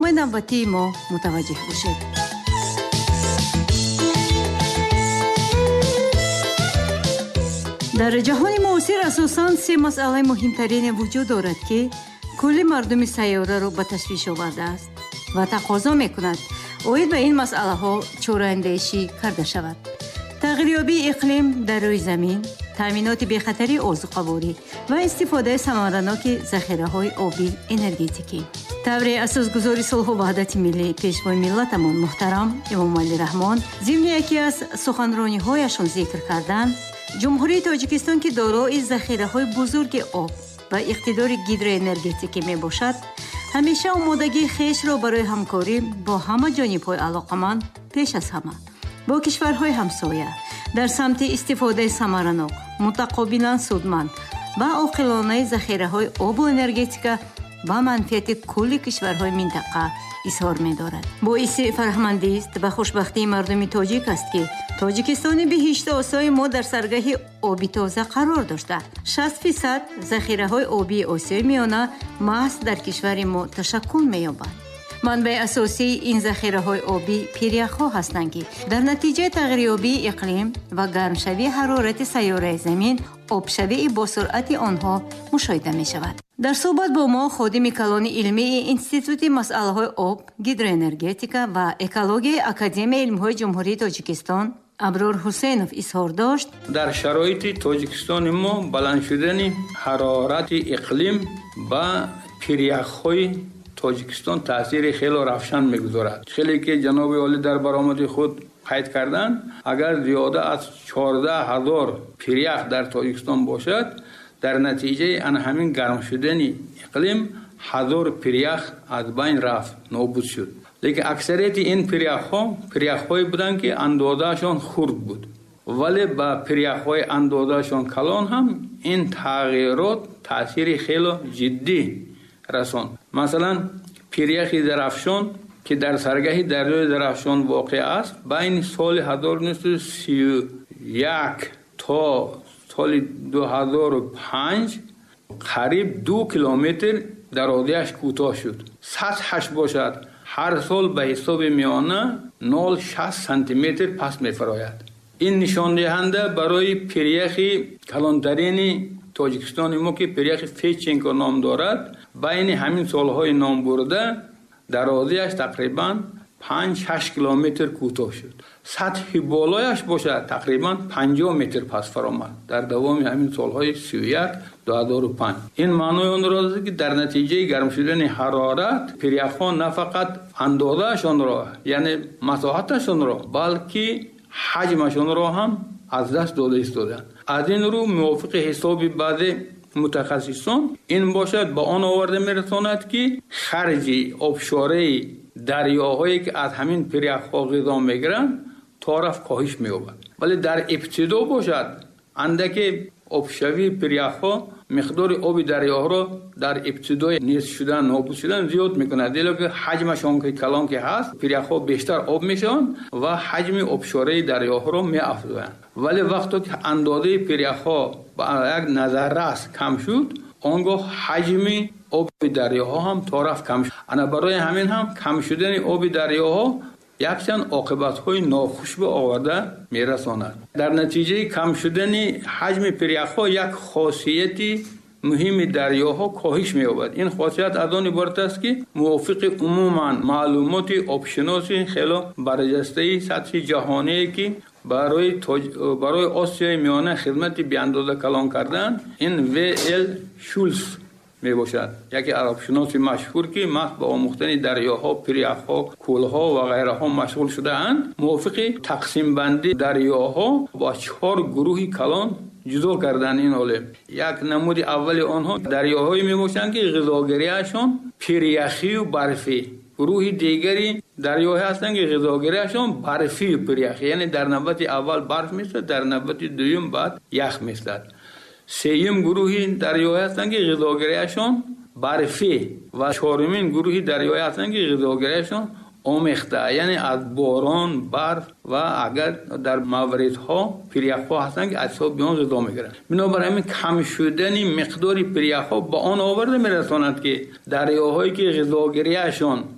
برنامه نوبتی ما متوجه باشید. در جهان معاصر اساساً سه مسئله مهمترین وجود دارد که کل مردم سیاره را به تشویش آورده است و تقاضا میکند باید به این مسئله ها چاره‌اندیشی کرده شود. تغییریابی اقلیم در روی زمین، تامینات بی‌خطری آذوقه‌واری و استفاده ثمرناک ذخیره‌های آبی انرژتیکی. طبری اساسگذاری صلح و وحدت ملی پیشوای ملتمان محترم امام علی رحمان ضمن یکی از سخنرانی‌هایشان ذکر کردند جمهوری تاجیکستان که دارای ذخیره‌های بزرگ آب و اقتدار گیدروانرژتیکی میباشد، همیشه آمادگی خویش را برای همکاری با همه جانب‌های علاقه‌مند پیش از همه با کشورهای همسایه در سمت استفاده ثمرناک، متقابلاً سودمند و عاقلانه ذخیره‌های آب و انرژتیک با منفعت کل کشورهای منطقه اظهار می‌دارد. باعث فرحمندی است و خوشبختی مردم تاجیک است که تاجیکستان بهشت آسیای ما در سرگاه آبی تازه قرار داشته. 60% ذخیره‌های آبی آسیای میانه محض در کشور ما تشکل می‌یابد. منبع اساسی این ذخیره‌های آبی پیریخ‌ها هستند که در نتیجه تغییریابی اقلیم و گرمشوی حرارت سیاره زمین آبشوی با سرعت آنها مشاهده می‌شود. در صحبت با ما خادم کلان علمی انستیتوت مسائل آب، گیدروانرژتیکا و اکولوژی اکادمی علم‌های جمهوری تاجیکستان ابرار حسینов اظهار داشت در شرایط تاجیکستان ما بلند شدن حرارت اقلیم با پیریخ‌های تاجیکستان تاثیر خیلی روشن میگذارد. خیلی که جناب عالی در برآمد خود قید کردن اگر زیاده از 14,000 پیریخ در تاجیکستان باشد در نتیجه ان همین گرم شدن اقلیم 1000 پیریخ از بین رفت، نابود شد. لیکن اکثریت این پیریخ‌های بودند که اندازه‌شان خرد بود، ولی با پیریخ‌های اندازه‌شان کلان هم این تغییرات تاثیر خیلی جدی رسان. مثلا پیریخ درفشان که در سرگاه دریای درفشان واقع است بین سال 1931 تا سال 2005 قریب 2 کیلومتر درازیش کوتاه شد. سطحش باشد هر سال به حساب میانه 0.6 سانتی متر پس می‌فراید. این نشان دهنده برای پیریخ کلانترین تاجیکستان ما که پیریخ فیچنکو نام دارد بین همین سالهای نام برده درازیش تقریبا 5-6 کیلومتر کوتاه شد. سطح بالایش باشد تقریبا 50 متر پس فرامد در دوام همین سالهای 31-2005. این معنای آن را است که در نتیجه گرم شدن حرارت پیریخ‌ها نه فقط اندازه‌شان را یعنی مساحتشان را بلکه حجمشان را هم از دست داده ایستادند. از این رو موافق حساب بعضی متخصصان این باشد با آن آورده میرساند که خرج آبشاره دریاهایی که از همین پیریخ‌ها غذا میگیرند طرف کاهش می‌یابد. ولی در ابتدا باشد اندک آبشوی پیریخ‌ها مقدار آب دریاها را در ابتدای نیست شدن نابود شدن زیاد میکند، زیرا که حجمشان که کلان که هست پیریخ‌ها بیشتر آب میشن و حجم آبشاره دریاها را میافزایند. ولی وقتی که اندازه پیریخ‌ها با یک نظررس کم شد آنگاه حجم آب دریاها هم طرف کم شد. انا برای همین هم کم شدن آب دریاها یکچند عاقبت‌های ناخوش به آورده میرساند. در نتیجه کم شدن حجم پیریخ‌ها یک خاصیتی مهم دریاها کاهش می‌یابد. این خاصیت از آن عبارت است که موافق عموماً معلومات آبشناسی خیلی برجسته سطح جهانی که برای آسیای میانه خدمت بی‌اندازه کلان کردن این ویل شولز می باشد. یکی آبشناس مشهور که محض به آموختن دریاها، پیریخ‌ها، کولها و غیره ها مشغول شده اند موافق تقسیم بندی دریاها با 4 گروه کلان جدا کردن. این عالم یک نمود اولی آنها دریاهایی می باشند که غذاگریه‌شان پیریخی و برفی، گروه دیگری دریاهایی هستند که غذاگریه‌شان برفی و پیریخی، یعنی در نوبت اول برف میشه، در نوبت دوم بعد یخ میشه. سوم گروه دریاهایی هستند که غذاگریه‌شان برفی و چهارمین گروه دریاهایی هستند که غذاگریه‌شان آمیخته، یعنی از باران، برف و اگر در مواردها پیریخ‌ها هستند که از بیان غذا میگیرند. بنابراین کم شدن مقدار پیریخ‌ها با آن آورده میرساند که دریاهایی که غذاگریه‌شان